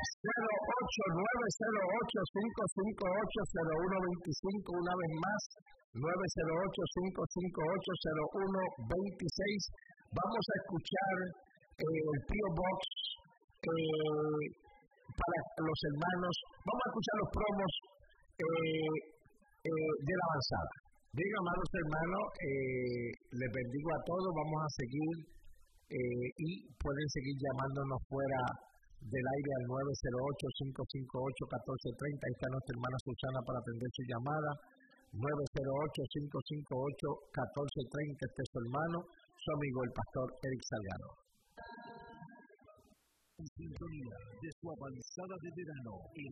908-558-0125, una vez más, 908-558-0126. Vamos a escuchar el P.O. Box para los hermanos. Vamos a escuchar los promos de la avanzada. Diga, amados hermanos, les bendigo a todos. Vamos a seguir y pueden seguir llamándonos fuera del aire al 908-558-1430. Ahí está nuestra hermana Susana para atender su llamada. 908-558-1430. Este es su hermano, su amigo el pastor Eric Salgado. En sintonía de su avanzada de verano en